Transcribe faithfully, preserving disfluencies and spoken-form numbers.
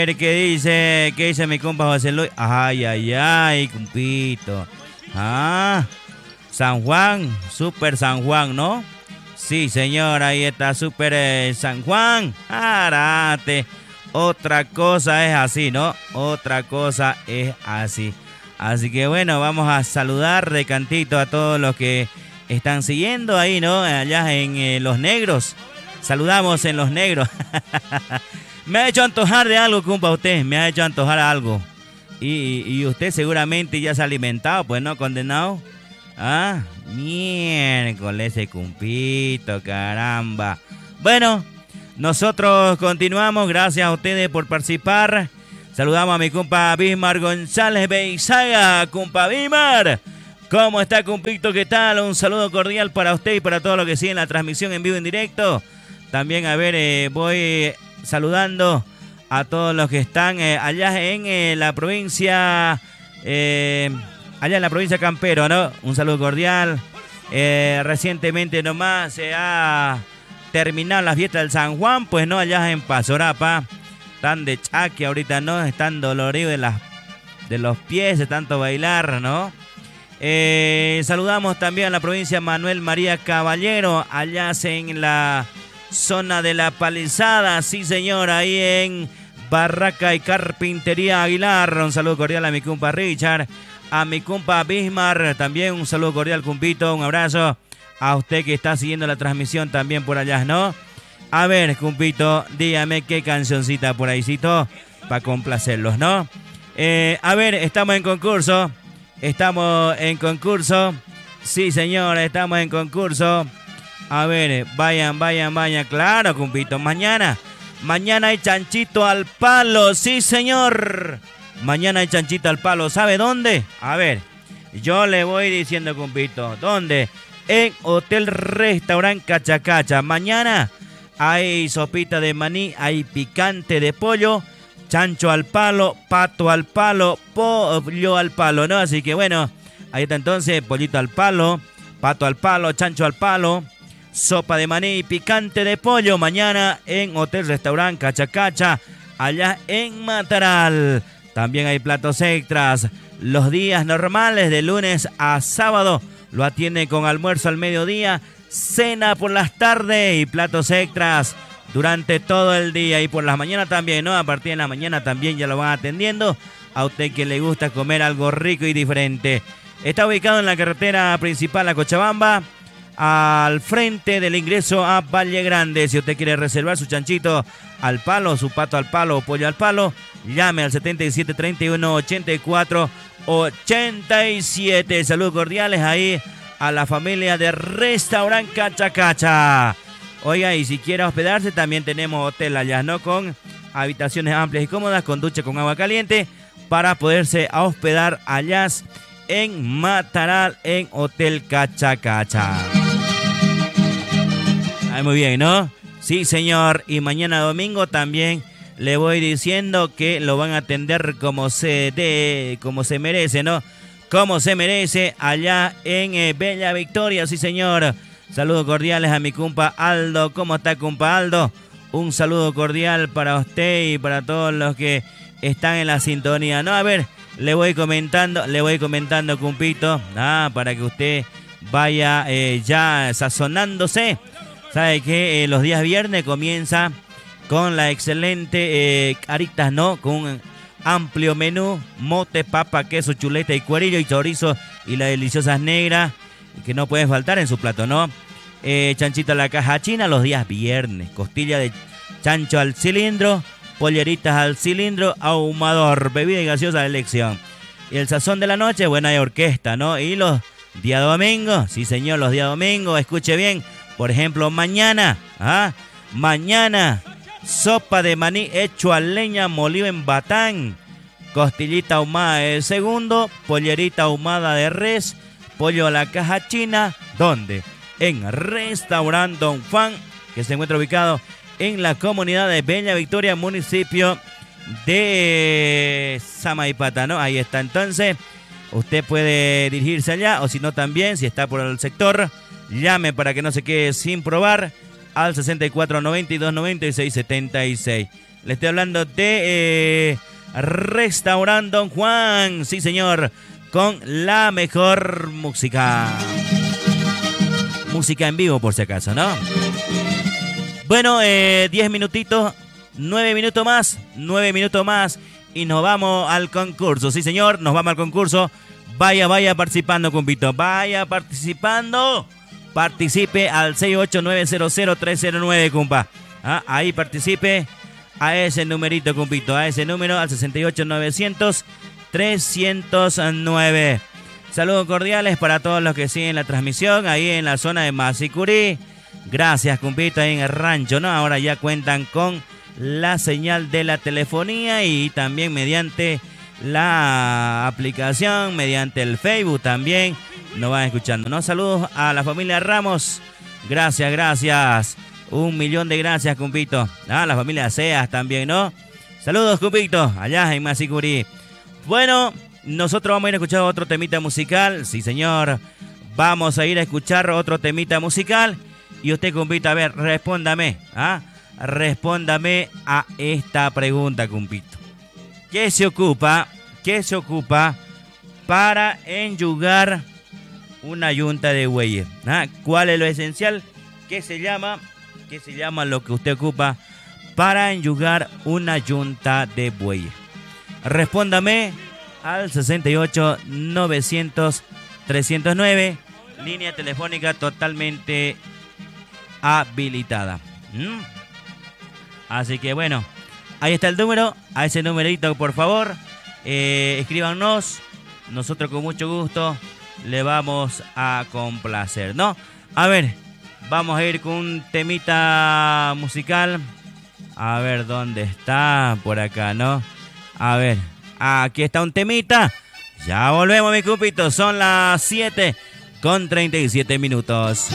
¿Qué dice? ¿Qué dice mi compa José Luis? Ay, ay, ay, compito. Ah, San Juan, Super San Juan, ¿no? Sí, señor, ahí está Super eh, San Juan. Arate. Otra cosa es así, ¿no? Otra cosa es así. Así que bueno, vamos a saludar de cantito a todos los que están siguiendo ahí, ¿no? Allá en eh, Los Negros. Saludamos en Los Negros. Me ha hecho antojar de algo, compa, usted. Me ha hecho antojar algo. Y, y usted seguramente ya se ha alimentado, pues, ¿no, condenado? Ah, miércoles ese cumpito, caramba. Bueno, nosotros continuamos. Gracias a ustedes por participar. Saludamos a mi compa Bismar González Beizaga. Compa Bismar, ¿cómo está, compito? ¿Qué tal? Un saludo cordial para usted y para todos los que siguen la transmisión en vivo en directo. También, a ver, eh, voy saludando a todos los que están eh, allá en eh, la provincia, eh, allá en la provincia Campero, ¿no? Un saludo cordial. Eh, recientemente nomás se ha terminado la fiesta del San Juan, pues no, allá en Pasorapa. Están de chaque ahorita, ¿no? Están doloridos de, las, de los pies de tanto bailar, ¿no? Eh, saludamos también a la provincia Manuel María Caballero, allá en la zona de La Palizada, sí señor, ahí en Barraca y Carpintería Aguilar. Un saludo cordial a mi compa Richard, a mi compa Bismar, también un saludo cordial, cumpito, un abrazo a usted que está siguiendo la transmisión también por allá, ¿no? A ver, cumpito, dígame qué cancioncita por ahícito para complacerlos, ¿no? Eh, a ver, estamos en concurso, estamos en concurso, sí señor, estamos en concurso. A ver, vayan, vayan, vayan. Claro, cumpito. Mañana, mañana hay chanchito al palo. Sí, señor. Mañana hay chanchito al palo. ¿Sabe dónde? A ver, yo le voy diciendo, cumpito. ¿Dónde? En Hotel Restaurant Cachacacha. Mañana hay sopita de maní, hay picante de pollo, chancho al palo, pato al palo, pollo al palo, ¿no? Así que bueno, ahí está entonces, pollito al palo, pato al palo, chancho al palo, sopa de maní y picante de pollo mañana en Hotel Restaurant Cachacacha, allá en Mataral. También hay platos extras. Los días normales de lunes a sábado lo atiende con almuerzo al mediodía, cena por las tardes y platos extras durante todo el día y por las mañanas también, ¿no? A partir de la mañana también ya lo van atendiendo a usted que le gusta comer algo rico y diferente. Está ubicado en la carretera principal a Cochabamba, al frente del ingreso a Valle Grande. Si usted quiere reservar su chanchito al palo, su pato al palo o pollo al palo, llame al setenta y siete, treinta y uno, ochenta y cuatro, ochenta y siete. Saludos cordiales ahí a la familia de Restaurant Cachacacha. Oiga, y si quiere hospedarse, también tenemos hotel allá, ¿no? Con habitaciones amplias y cómodas, con ducha con agua caliente, para poderse hospedar allá en Mataral, en Hotel Cachacacha. Ay, muy bien, ¿no? Sí, señor. Y mañana domingo también le voy diciendo que lo van a atender como se de, como se merece, ¿no? Como se merece allá en eh, Bella Victoria, sí, señor. Saludos cordiales a mi compa Aldo. ¿Cómo está, compa Aldo? Un saludo cordial para usted y para todos los que están en la sintonía, ¿no? A ver, le voy comentando, le voy comentando, cumpito, ah, para que usted vaya eh, ya sazonándose. Sabe que eh, los días viernes comienza con la excelente eh, Caritas, ¿no? Con un amplio menú, mote, papa, queso, chuleta y cuerillo y chorizo y las deliciosas negras que no pueden faltar en su plato, ¿no? Eh, chanchito a la caja china los días viernes, costilla de chancho al cilindro, polleritas al cilindro, ahumador, bebida y gaseosa de elección. Y el sazón de la noche, bueno, hay orquesta, ¿no? Y los días domingos, sí señor, los días domingos, escuche bien, por ejemplo, mañana, ¿ah? Mañana, sopa de maní hecho a leña molido en batán, costillita ahumada de segundo, pollerita ahumada de res, pollo a la caja china, ¿dónde? En Restaurant Don Juan, que se encuentra ubicado en la comunidad de Bella Victoria, municipio de Samaipata, ¿no? Ahí está, entonces, usted puede dirigirse allá, o si no también, si está por el sector, llame para que no se quede sin probar al sesenta y cuatro noventa y dos noventa y seis setenta y seis. Le estoy hablando de eh, Restaurante Don Juan. Sí, señor. Con la mejor música. Música en vivo, por si acaso, ¿no? Bueno, eh, diez minutitos. nueve minutos más. nueve minutos más. Y nos vamos al concurso. Sí, señor. Nos vamos al concurso. Vaya, vaya participando, compito. Vaya participando. Participe al seis ocho nueve cero cero tres cero nueve, compa. Ah, ahí participe a ese numerito, compito. A ese número, al sesenta y ocho novecientos trescientos nueve. Saludos cordiales para todos los que siguen la transmisión ahí en la zona de Masicurí. Gracias, compito, ahí en el rancho, ¿no? Ahora ya cuentan con la señal de la telefonía y también mediante la aplicación, mediante el Facebook también nos van escuchando, ¿no? Saludos a la familia Ramos. Gracias, gracias. Un millón de gracias, compito. Ah, la familia Seas también, ¿no? Saludos, compito, allá en Masicurí. Bueno, nosotros vamos a ir a escuchar otro temita musical. Sí, señor. Vamos a ir a escuchar otro temita musical. Y usted, compito, a ver, respóndame. ¿Ah? Respóndame a esta pregunta, compito. ¿Qué se ocupa? ¿Qué se ocupa para enyugar una yunta de bueyes? ¿Ah? ¿Cuál es lo esencial? ¿Qué se llama? ¿Qué se llama lo que usted ocupa para enyugar una yunta de bueyes? Respóndame al sesenta y ocho novecientos trescientos nueve. Línea telefónica totalmente habilitada. ¿Mm? Así que bueno, ahí está el número. A ese numerito, por favor, eh, escríbanos. Nosotros con mucho gusto le vamos a complacer, ¿no? A ver, vamos a ir con un temita musical. A ver, ¿dónde está? Por acá, ¿no? A ver, aquí está un temita. Ya volvemos, mi compito. Son las siete con treinta y siete minutos.